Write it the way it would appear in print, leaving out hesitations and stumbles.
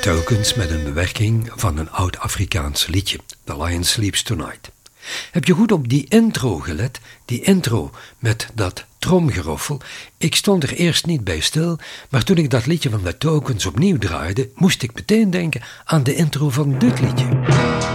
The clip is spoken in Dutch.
Tokens met een bewerking van een oud Afrikaans liedje, The Lion Sleeps Tonight. Heb je goed op die intro gelet? Die intro met dat tromgeroffel. Ik stond er eerst niet bij stil, maar toen ik dat liedje van The Tokens opnieuw draaide, moest ik meteen denken aan de intro van dit liedje.